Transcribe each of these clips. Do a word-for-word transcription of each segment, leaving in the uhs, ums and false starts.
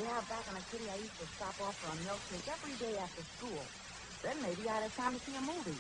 Yeah, back in the city, I used to stop off for a milkshake every day after school. Then maybe I'd have time to see a movie.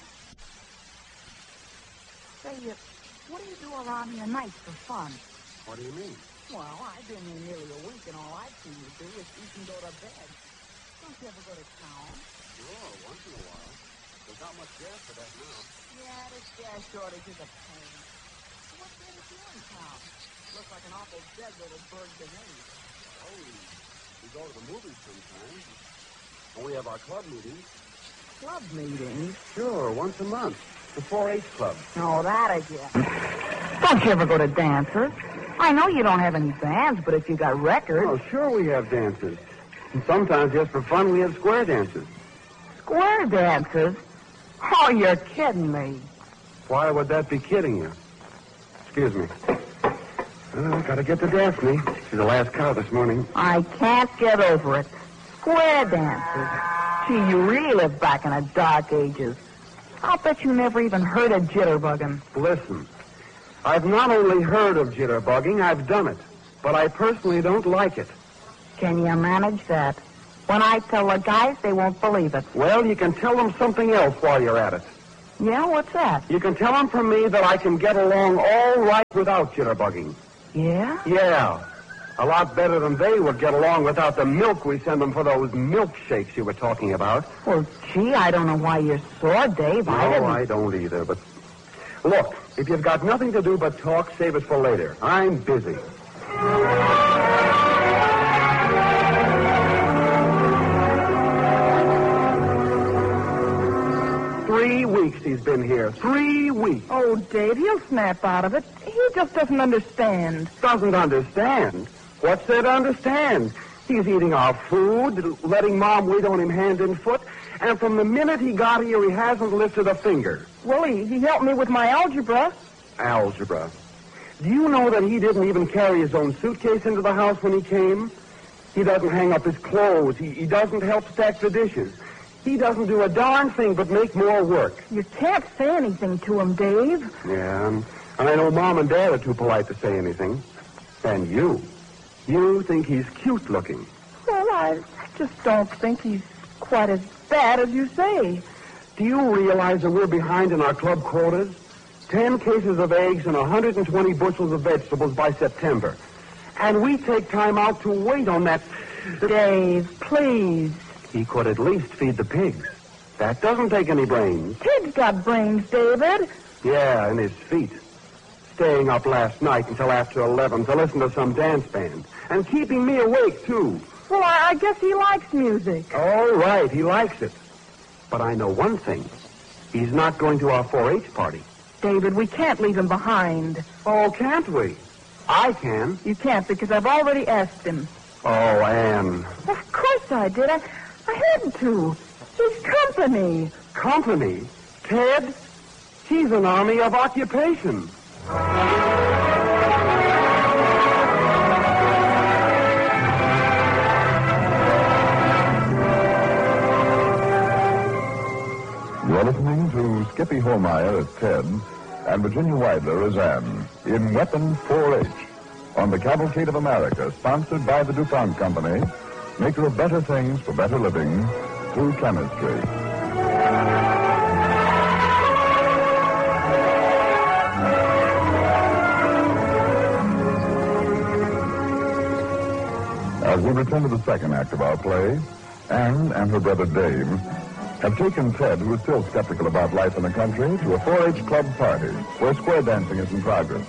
Say, uh, what do you do around here nights for fun? What do you mean? Well, I've been here nearly a week, and all I've seen you do is eat and go to bed. Don't you ever go to town? Sure, once in a while. There's not much gas for that now. Yeah, this gas shortage is a pain. What good is you in town? Looks like an awful dead little bird to me. Oh, we, we go to the movies sometimes. And we have our club meetings. Club meetings? Sure, once a month. The four H Club. Oh, that again. Don't you ever go to dances? I know you don't have any bands, but if you got records... Oh, sure we have dances. And sometimes, just for fun, we have square dances. Square dances? Oh, you're kidding me. Why would that be kidding you? Excuse me. Oh, gotta get to Daphne. She's the last cow this morning. I can't get over it. Square dances. Gee, you really live back in the dark ages. I'll bet you never even heard of jitterbugging. Listen, I've not only heard of jitterbugging, I've done it. But I personally don't like it. Can you manage that? When I tell the guys, they won't believe it. Well, you can tell them something else while you're at it. Yeah, what's that? You can tell them from me that I can get along all right without jitterbugging. Yeah? Yeah. A lot better than they would get along without the milk we send them for those milkshakes you were talking about. Well, gee, I don't know why you're sore, Dave. No, I didn't... I don't either, but... Look, if you've got nothing to do but talk, save it for later. I'm busy. Three weeks he's been here. Three weeks. Oh, Dave, he'll snap out of it. He just doesn't understand. Doesn't understand? What's there to understand? He's eating our food, letting Mom wait on him hand and foot, and from the minute he got here, he hasn't lifted a finger. Well, he, he helped me with my algebra. Algebra. Do you know that he didn't even carry his own suitcase into the house when he came? He doesn't hang up his clothes. He, he doesn't help stack the dishes. He doesn't do a darn thing but make more work. You can't say anything to him, Dave. Yeah, and I know Mom and Dad are too polite to say anything. And you. You think he's cute looking. Well, I just don't think he's quite as bad as you say. Do you realize that we're behind in our club quotas? Ten cases of eggs and one hundred twenty bushels of vegetables by September. And we take time out to wait on that... Dave, please. He could at least feed the pigs. That doesn't take any brains. Pigs got brains, David. Yeah, and his feet. Staying up last night until after eleven to listen to some dance band. And keeping me awake, too. Well, I, I guess he likes music. All right, he likes it. But I know one thing. He's not going to our four H party. David, we can't leave him behind. Oh, can't we? I can. You can't because I've already asked him. Oh, Anne. Of course I did. I, I had to. He's company. Company? Ted? He's an army of occupation. You're listening to Skippy Holmeyer as Ted and Virginia Weidler as Anne in Weapon four H on the Cavalcade of America, sponsored by the DuPont Company, maker of better things for better living through chemistry. As we return to the second act of our play, Anne and her brother Dave have taken Ted, who is still skeptical about life in the country, to a four H club party where square dancing is in progress.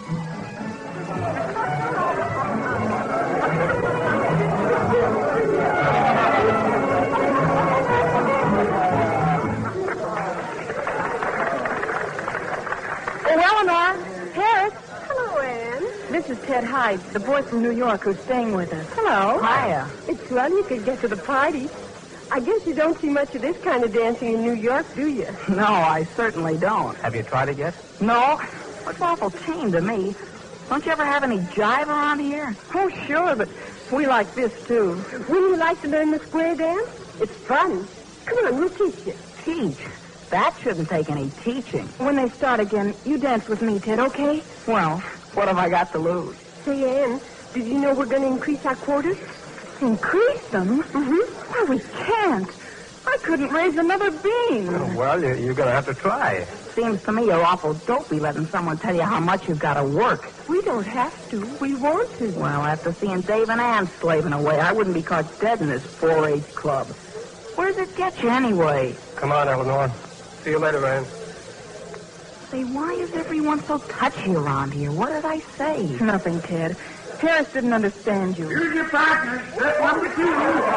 Eleanor, Harris. Hello, Anne. This is Ted Hyde, the boy from New York who's staying with us. Hello. Hiya. It's fun you could get to the party. I guess you don't see much of this kind of dancing in New York, do you? No, I certainly don't. Have you tried it yet? No? Looks awful tame to me. Don't you ever have any jive around here? Oh, sure, but we like this, too. Wouldn't you like to learn the square dance? It's fun. Come on, we'll teach you. Teach? That shouldn't take any teaching. When they start again, you dance with me, Ted, okay? Well, what have I got to lose? Say, Anne, did you know we're going to increase our quarters? Increase them? Mm-hmm. Well, we can't. I couldn't raise another bean. Oh, well, you, you're going to have to try. Seems to me you're awful dopey letting someone tell you how much you've got to work. We don't have to. We want to. Well, after seeing Dave and Ann slaving away, I wouldn't be caught dead in this four H club. Where does it get you anyway? Come on, Eleanor. See you later, Ann. Say, why is everyone so touchy around here? What did I say? Nothing, Ted. Harris didn't understand you. Here's your partner. That's number two.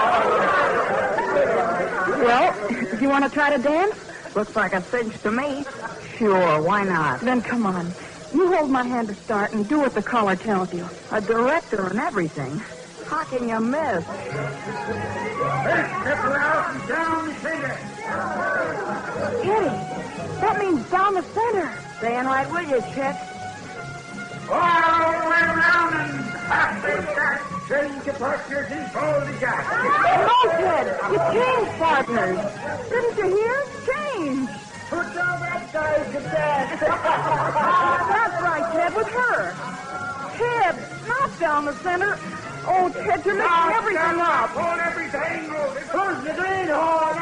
Well, do you want to try to dance? Looks like a cinch to me. Sure, why not? Then come on. You hold my hand to start and do what the caller tells you. A director and everything. How can you miss? Hey, step around and down the center. Teddy, that means down the center. Staying right with you, Chet. All the way around and half the shot. Change your partners and follow the guy. No, Ted. You changed partners. Didn't you hear? Change. Put down that guy's cadet. That's right, Ted, with her. Ted, not down the center. Oh, Ted, you're mixing everything up. Hold everything. Close the drain hole.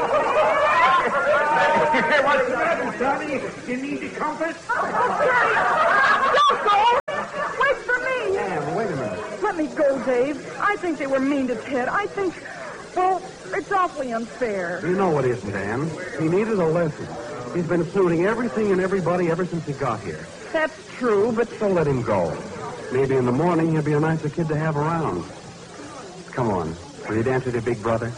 What's the matter, Sonny? You need the compass? Don't go! Wait for me! Ann, wait a minute. Let me go, Dave. I think they were mean to Ted. I think, well, it's awfully unfair. You know it isn't, Ann. He needed a lesson. He's been suiting everything and everybody ever since he got here. That's true, but So let him go. Maybe in the morning he'll be a nicer kid to have around. Come on. Will you dance with your big brother?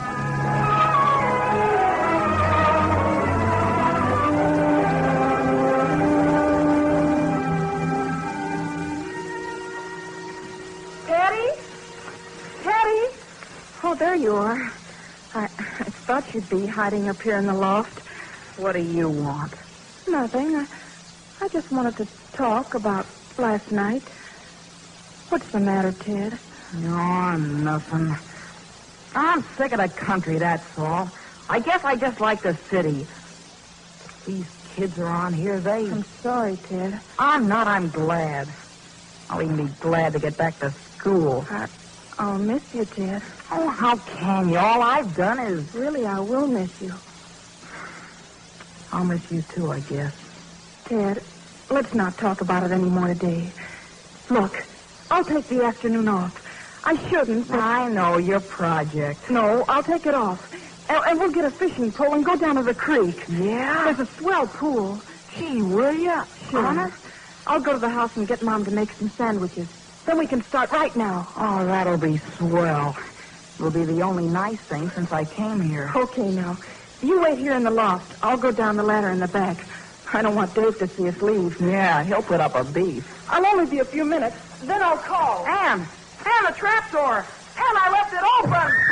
Teddy? Teddy? Oh, there you are. I, I thought you'd be hiding up here in the loft. What do you want? Nothing. I, I just wanted to talk about last night. What's the matter, Ted? No, nothing. I'm sick of the country, that's all. I guess I just like the city. These kids around here, they... I'm sorry, Ted. I'm not, I'm glad. I'll even be glad to get back to school. I, I'll miss you, Ted. Oh, how can you? All I've done is... Really, I will miss you. I'll miss you too, I guess. Ted, let's not talk about it anymore today. Look, I'll take the afternoon off. I shouldn't, but... I know your project. No, I'll take it off. And, and we'll get a fishing pole and go down to the creek. Yeah? There's a swell pool. Gee, will ya? Sure. Honest? I'll go to the house and get Mom to make some sandwiches. Then we can start right now. Oh, that'll be swell. It'll be the only nice thing since I came here. Okay, now. You wait here in the loft. I'll go down the ladder in the back. I don't want Dave to see us leave. Yeah, he'll put up a beef. I'll only be a few minutes. Then I'll call. Ann! Ann, the trap door! Ann, I left it open!